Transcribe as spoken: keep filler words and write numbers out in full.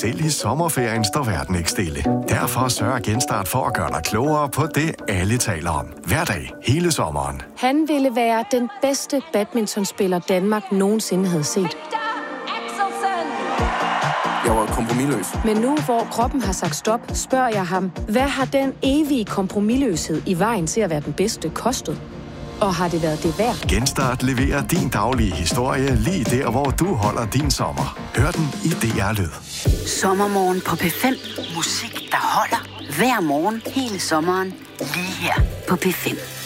Selv i sommerferien står verden ikke stille. Derfor sørger Genstart for at gøre dig klogere på det, alle taler om. Hver dag, hele sommeren. Han ville være den bedste badmintonspiller, Danmark nogensinde havde set. Jeg var kompromisløs. Men nu, hvor kroppen har sagt stop, spørger jeg ham, hvad har den evige kompromisløshed i vejen til at være den bedste kostet? Og har det været det værd? Genstart leverer din daglige historie lige der, hvor du holder din sommer. Hør den i D R Lyd. Sommermorgen på P fem. Musik, der holder hver morgen hele sommeren. Lige her på P fem.